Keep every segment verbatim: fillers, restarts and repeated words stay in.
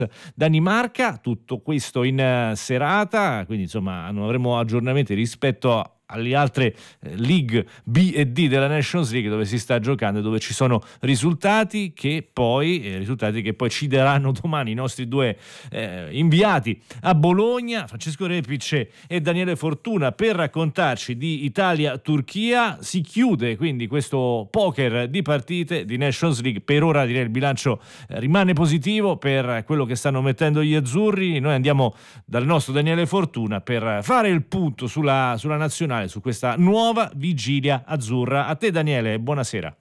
Danimarca, tutto questo in eh, serata, quindi insomma non avremo aggiornamenti rispetto a alle altre eh, League B e D della Nations League, dove si sta giocando e dove ci sono risultati che poi eh, risultati che poi ci daranno domani i nostri due eh, inviati a Bologna, Francesco Repice e Daniele Fortuna, per raccontarci di Italia-Turchia. Si chiude quindi questo poker di partite di Nations League. Per ora direi il bilancio eh, rimane positivo per quello che stanno mettendo gli azzurri. Noi andiamo dal nostro Daniele Fortuna per fare il punto sulla, sulla nazionale, su questa nuova vigilia azzurra. A te Daniele, buonasera.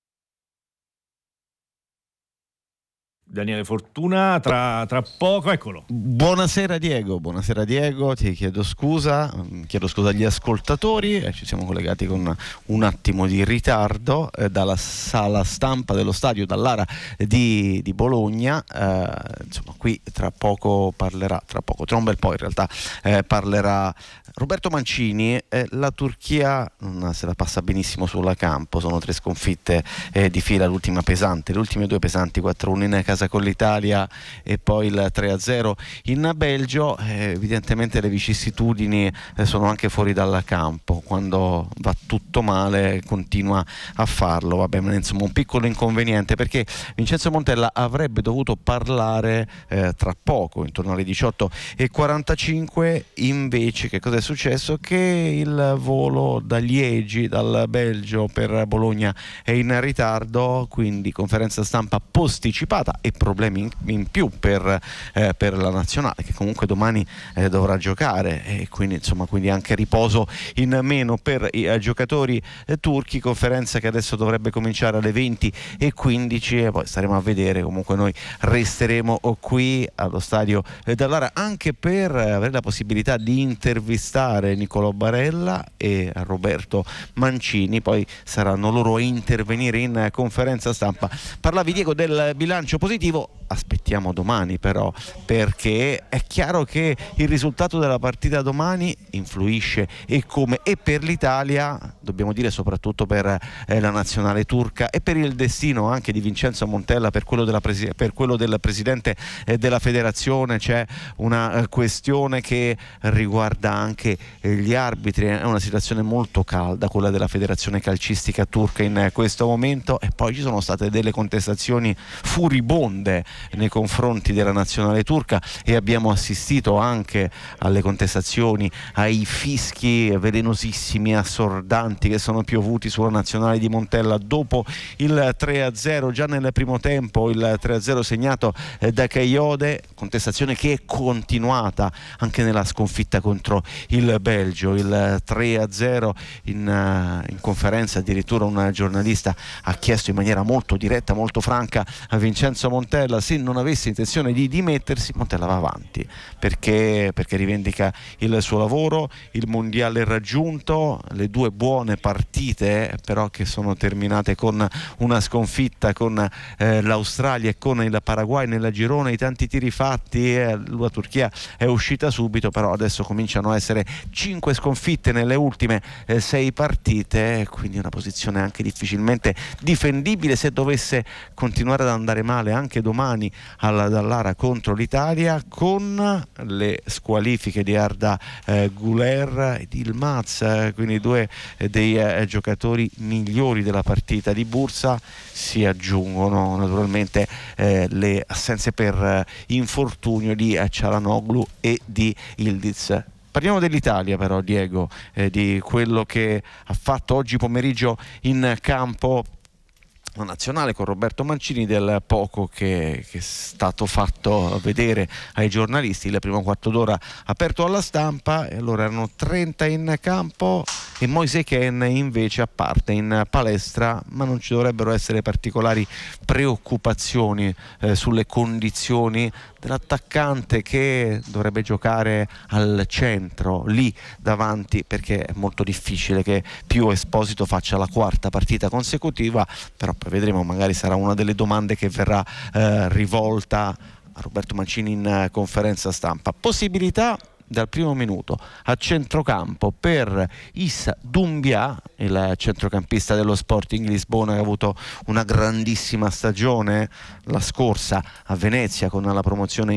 Daniele Fortuna, tra, tra poco, eccolo. Buonasera Diego, buonasera Diego, ti chiedo scusa, chiedo scusa agli ascoltatori, eh, ci siamo collegati con un attimo di ritardo eh, dalla sala stampa dello stadio, dall'Ara di, di Bologna, eh, insomma qui tra poco parlerà, tra poco, tra un bel po' in realtà, eh, parlerà Roberto Mancini. Eh, la Turchia non se la passa benissimo sulla campo, sono tre sconfitte eh, di fila, l'ultima pesante, le ultime due pesanti, quattro a uno in casa con l'Italia e poi il tre a zero in Belgio. Eh, evidentemente le vicissitudini eh, sono anche fuori dal campo, quando va tutto male continua a farlo. Vabbè, ma insomma un piccolo inconveniente, perché Vincenzo Montella avrebbe dovuto parlare eh, tra poco, intorno alle diciotto e quarantacinque, invece che cosa è successo? Che il volo da Liegi, dal Belgio per Bologna, è in ritardo, quindi conferenza stampa posticipata e problemi in, in più per, eh, per la nazionale, che comunque domani eh, dovrà giocare, e quindi insomma quindi anche riposo in meno per i eh, giocatori eh, turchi. Conferenza che adesso dovrebbe cominciare alle venti e quindici e poi staremo a vedere. Comunque noi resteremo qui allo stadio eh, dell'Ara anche per eh, avere la possibilità di intervistare Nicolò Barella e Roberto Mancini, poi saranno loro a intervenire in eh, conferenza stampa. Parlavi Diego del bilancio positivo, aspettiamo domani però, perché è chiaro che il risultato della partita domani influisce, e come, e per l'Italia, dobbiamo dire soprattutto per eh, la nazionale turca, e per il destino anche di Vincenzo Montella, per quello, della presi- per quello del presidente eh, della federazione. C'è una eh, questione che riguarda anche eh, gli arbitri, è una situazione molto calda quella della federazione calcistica turca in eh, questo momento, e poi ci sono state delle contestazioni furibonde nei confronti della nazionale turca, e abbiamo assistito anche alle contestazioni, ai fischi velenosissimi, assordanti, che sono piovuti sulla nazionale di Montella dopo il tre a zero, già nel primo tempo il tre a zero segnato da Kayode, contestazione che è continuata anche nella sconfitta contro il Belgio, il tre a zero. In, in conferenza addirittura un giornalista ha chiesto in maniera molto diretta, molto franca a Vincenzo Montella se non avesse intenzione di dimettersi. Montella va avanti perché, perché rivendica il suo lavoro, il mondiale raggiunto, le due buone partite però che sono terminate con una sconfitta con eh, l'Australia e con il Paraguay nella girone, i tanti tiri fatti, eh, la Turchia è uscita subito, però adesso cominciano a essere cinque sconfitte nelle ultime eh, sei partite, quindi una posizione anche difficilmente difendibile se dovesse continuare ad andare male anche domani alla Dallara contro l'Italia, con le squalifiche di Arda eh, Güler e di Yılmaz, eh, quindi due eh, dei eh, giocatori migliori della partita di Bursa. Si aggiungono naturalmente eh, le assenze per eh, infortunio di eh, Çalhanoğlu e di Yıldız. Parliamo dell'Italia però, Diego, eh, di quello che ha fatto oggi pomeriggio in campo la nazionale con Roberto Mancini, del poco che, che è stato fatto vedere ai giornalisti. Il primo quarto d'ora aperto alla stampa, e allora erano trenta in campo e Moise Kean invece a parte in palestra, ma non ci dovrebbero essere particolari preoccupazioni eh, sulle condizioni dell'attaccante, che dovrebbe giocare al centro lì davanti, perché è molto difficile che Pio Esposito faccia la quarta partita consecutiva. Però poi vedremo, magari sarà una delle domande che verrà eh, rivolta a Roberto Mancini in uh, conferenza stampa. Possibilità dal primo minuto. A centrocampo per Issa Doumbia, il centrocampista dello Sporting Lisbona, che ha avuto una grandissima stagione la scorsa a Venezia con la promozione